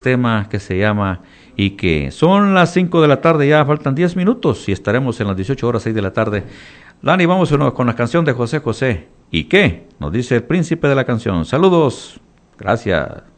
tema que se llama y que son las 5 de la tarde, ya faltan 10 minutos y estaremos en las 18 horas 6 de la tarde. Lani, vamos con la canción de José José. ¿Y qué? Nos dice el príncipe de la canción. Saludos. Gracias.